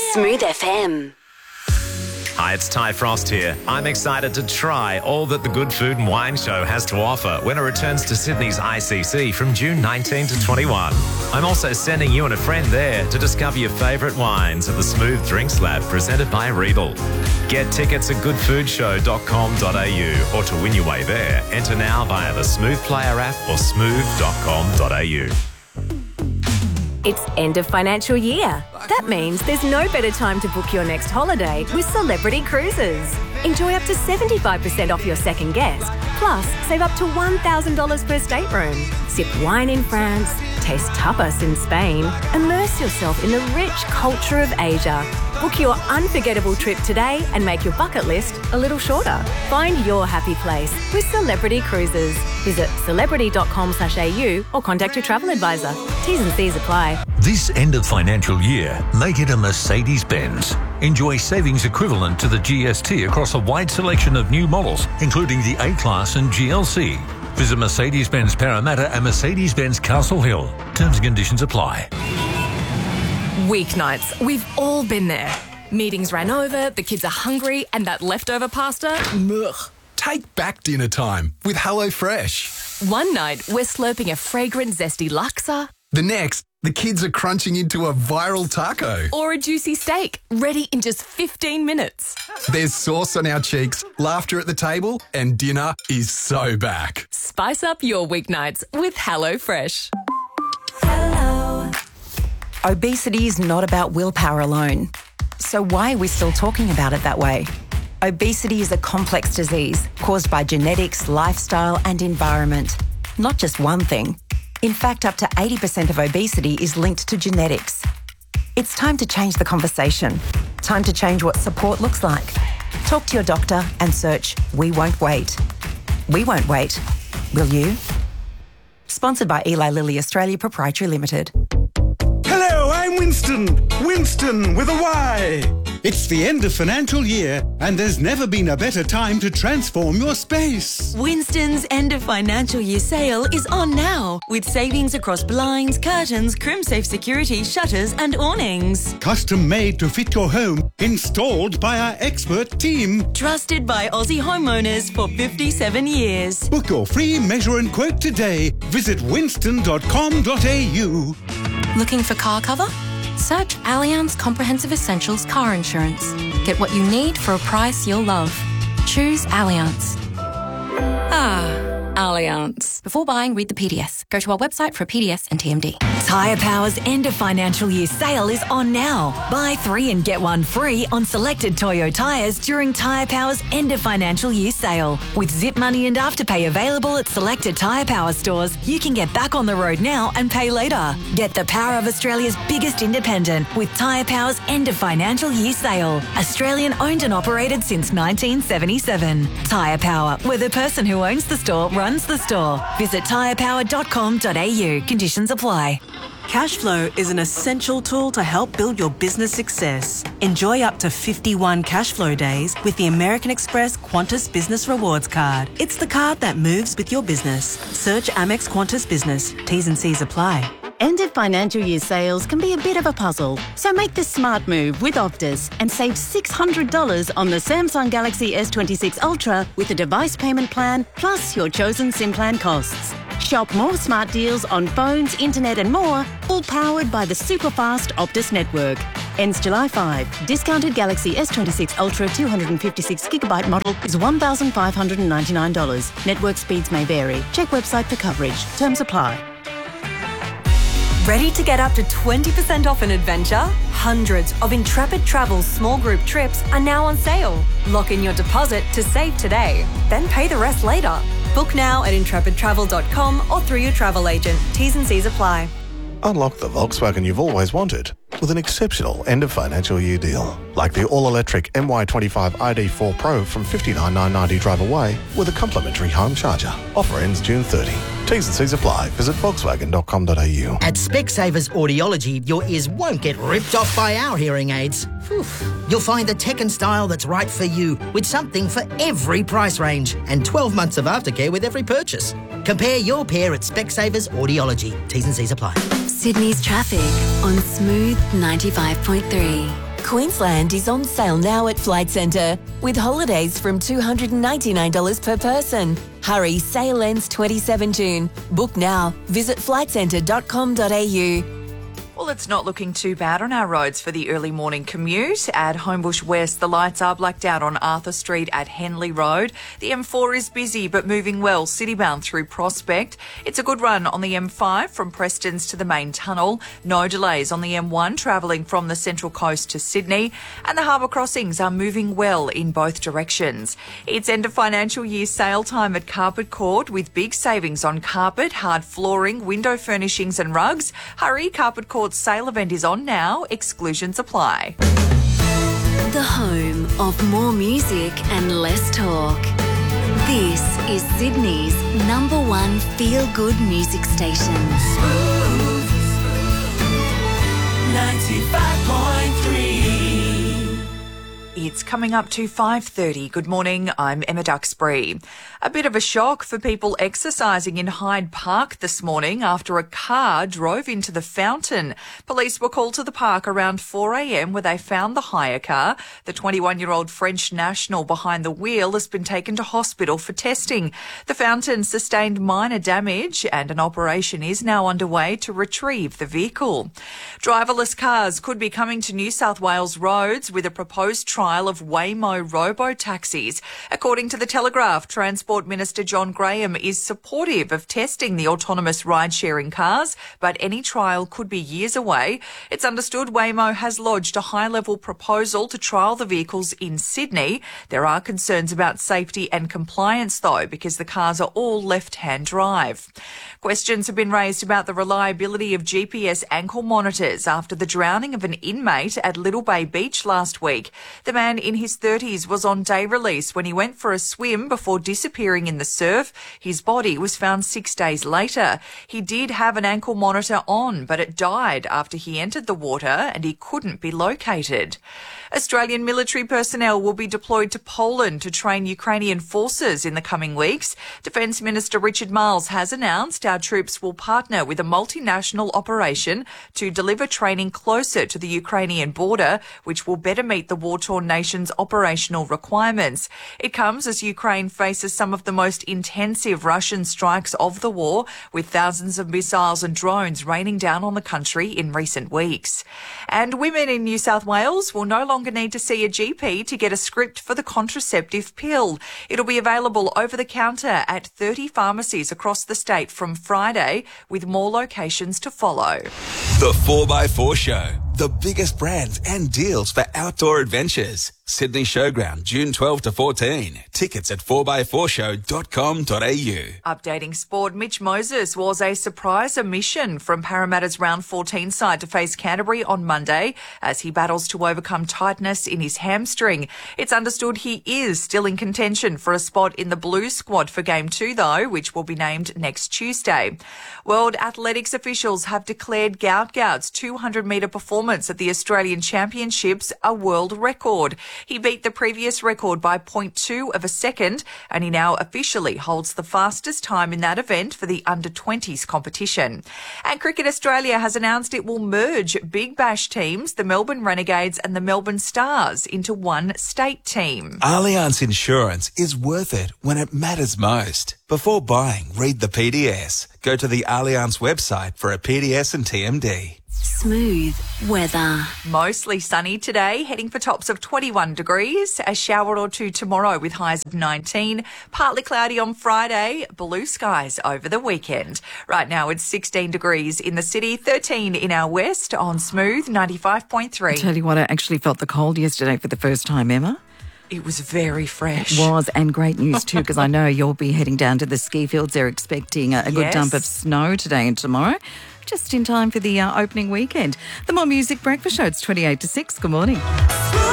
Smooth FM. Hi, it's Ty Frost here. I'm excited to try all that the Good Food and Wine Show has to offer when it returns to Sydney's ICC from June 19 to 21. I'm also sending you and a friend there to discover your favourite wines at the Smooth Drinks Lab presented by Riedel. Get tickets at goodfoodShow.com.au or to win your way there, enter now via the Smooth Player app or smooth.com.au. It's end of financial year. That means there's no better time to book your next holiday with Celebrity Cruises. Enjoy up to 75% off your second guest. Plus, save up to $1,000 per stateroom. Sip wine in France, taste tapas in Spain, immerse yourself in the rich culture of Asia. Book your unforgettable trip today and make your bucket list a little shorter. Find your happy place with Celebrity Cruises. Visit celebrity.com.au or contact your travel advisor. T's and C's apply. This end of financial year, make it a Mercedes-Benz. Enjoy savings equivalent to the GST across a wide selection of new models, including the A-Class and GLC. Visit Mercedes-Benz Parramatta and Mercedes-Benz Castle Hill. Terms and conditions apply. Weeknights, we've all been there. Meetings ran over, the kids are hungry, and that leftover pasta, ugh. Take back dinner time with HelloFresh. One night, we're slurping a fragrant, zesty laksa. The next, the kids are crunching into a viral taco. Or a juicy steak, ready in just 15 minutes. There's sauce on our cheeks, laughter at the table, and dinner is so back. Spice up your weeknights with HelloFresh. Obesity is not about willpower alone. So why are we still talking about it that way? Obesity is a complex disease caused by genetics, lifestyle and environment. Not just one thing. In fact, up to 80% of obesity is linked to genetics. It's time to change the conversation. Time to change what support looks like. Talk to your doctor and search We Won't Wait. We won't wait. Will you? Sponsored by Eli Lilly Australia Proprietary Limited. Hello, I'm Winston. Winston with a Y. It's the end of financial year and there's never been a better time to transform your space. Winston's end of financial year sale is on now with savings across blinds, curtains, crimsafe security, shutters and awnings. Custom made to fit your home, installed by our expert team. Trusted by Aussie homeowners for 57 years. Book your free measure and quote today. Visit winston.com.au. Looking for car cover? Search Allianz Comprehensive Essentials Car Insurance. Get what you need for a price you'll love. Choose Allianz. Allianz. Before buying, read the PDS. Go to our website for a PDS and TMD. Tyre Power's end of financial year sale is on now. Buy 3 and get 1 free on selected Toyo tyres during Tyre Power's end of financial year sale. With Zip Money and Afterpay available at selected Tyre Power stores, you can get back on the road now and pay later. Get the power of Australia's biggest independent with Tyre Power's end of financial year sale. Australian owned and operated since 1977. Tyre Power, where the person who owns the store runs the store. Visit tyrepower.com.au. Conditions apply. Cashflow is an essential tool to help build your business success. Enjoy up to 51 Cashflow days with the American Express Qantas Business Rewards Card. It's the card that moves with your business. Search Amex Qantas Business. T's and C's apply. End of financial year sales can be a bit of a puzzle, so make the smart move with Optus and save $600 on the Samsung Galaxy S26 Ultra with a device payment plan plus your chosen SIM plan costs. Shop more smart deals on phones, internet and more, all powered by the super-fast Optus network. Ends July 5. Discounted Galaxy S26 Ultra 256GB model is $1,599. Network speeds may vary. Check website for coverage. Terms apply. Ready to get up to 20% off an adventure? Hundreds of Intrepid Travel's small group trips are now on sale. Lock in your deposit to save today, then pay the rest later. Book now at intrepidtravel.com or through your travel agent. T's and C's apply. Unlock the Volkswagen you've always wanted with an exceptional end of financial year deal. Like the all-electric MY25 ID4 Pro from $59,990 drive away with a complimentary home charger. Offer ends June 30. T's and C's apply. Visit volkswagen.com.au. At Specsavers Audiology, your ears won't get ripped off by our hearing aids. Whew. You'll find the tech and style that's right for you with something for every price range and 12 months of aftercare with every purchase. Compare your pair at Specsavers Audiology. T's and C's apply. Sydney's traffic on Smooth 95.3. Queensland is on sale now at Flight Centre with holidays from $299 per person. Hurry, sale ends 27 June. Book now. Visit flightcentre.com.au. Well, it's not looking too bad on our roads for the early morning commute. At Homebush West, the lights are blacked out on Arthur Street at Henley Road. The M4 is busy but moving well citybound through Prospect. It's a good run on the M5 from Prestons to the main tunnel. No delays on the M1 travelling from the Central Coast to Sydney. And the harbour crossings are moving well in both directions. It's end of financial year sale time at Carpet Court with big savings on carpet, hard flooring, window furnishings and rugs. Hurry, Carpet Court sale event is on now. Exclusions apply. The home of more music and less talk. This is Sydney's #1 feel-good music station. 95.3. It's coming up to 5:30. Good morning, I'm Emma Duxbury. A bit of a shock for people exercising in Hyde Park this morning after a car drove into the fountain. Police were called to the park around 4 a.m. where they found the hire car. The 21-year-old French national behind the wheel has been taken to hospital for testing. The fountain sustained minor damage and an operation is now underway to retrieve the vehicle. Driverless cars could be coming to New South Wales roads with a proposed trial of Waymo robo-taxis. According to The Telegraph, Transport Minister John Graham is supportive of testing the autonomous ride-sharing cars, but any trial could be years away. It's understood Waymo has lodged a high-level proposal to trial the vehicles in Sydney. There are concerns about safety and compliance, though, because the cars are all left-hand drive. Questions have been raised about the reliability of GPS ankle monitors after the drowning of an inmate at Little Bay Beach last week. The man in his 30s was on day release when he went for a swim before disappearing in the surf. His body was found 6 days later. He did have an ankle monitor on, but it died after he entered the water and he couldn't be located. Australian military personnel will be deployed to Poland to train Ukrainian forces in the coming weeks. Defence Minister Richard Marles has announced our troops will partner with a multinational operation to deliver training closer to the Ukrainian border, which will better meet the war-torn nation's operational requirements. It comes as Ukraine faces some of the most intensive Russian strikes of the war, with thousands of missiles and drones raining down on the country in recent weeks. And women in New South Wales will no longer need to see a GP to get a script for the contraceptive pill. It'll be available over the counter at 30 pharmacies across the state from Friday, with more locations to follow. The 4x4 Show. The biggest brands and deals for outdoor adventures. Sydney Showground, June 12 to 14. Tickets at 4x4show.com.au. Updating sport, Mitch Moses was a surprise omission from Parramatta's round 14 side to face Canterbury on Monday as he battles to overcome tightness in his hamstring. It's understood he is still in contention for a spot in the Blues squad for Game 2 though, which will be named next Tuesday. World Athletics officials have declared Gout's 200-metre performance at the Australian Championships a world record. He beat the previous record by 0.2 of a second, and he now officially holds the fastest time in that event for the under-20s competition. And Cricket Australia has announced it will merge Big Bash teams, the Melbourne Renegades and the Melbourne Stars, into one state team. Allianz Insurance is worth it when it matters most. Before buying, read the PDS. Go to the Allianz website for a PDS and TMD. Smooth weather. Mostly sunny today, heading for tops of 21 degrees. A shower or two tomorrow with highs of 19. Partly cloudy on Friday. Blue skies over the weekend. Right now it's 16 degrees in the city, 13 in our west on Smooth 95.3. I tell you what, I actually felt the cold yesterday for the first time, Emma. It was very fresh. It was, and great news too, because I know you'll be heading down to the ski fields. They're expecting a good dump of snow today and tomorrow, just in time for the opening weekend. The More Music Breakfast Show, it's 28 to 6. Good morning.